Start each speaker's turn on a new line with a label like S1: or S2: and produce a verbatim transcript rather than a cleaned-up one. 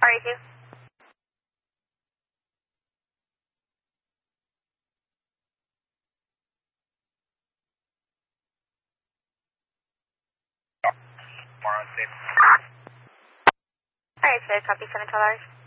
S1: R A two.
S2: Tomorrow, same.
S1: Alright, so copy seven twelve hours.